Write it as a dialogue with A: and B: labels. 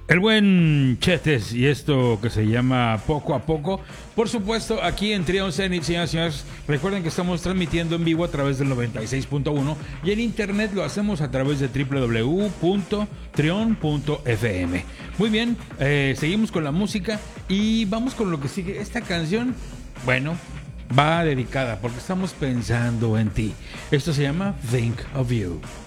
A: El buen Chetes y esto que se llama Poco a Poco. Por supuesto, aquí en Trion Zenit, señoras y señores, recuerden que estamos transmitiendo en vivo a través del 96.1 y en internet lo hacemos a través de www.trion.fm. Muy bien, seguimos con la música y vamos con lo que sigue. Esta canción, bueno, va dedicada porque estamos pensando en ti. Esto se llama Think of You.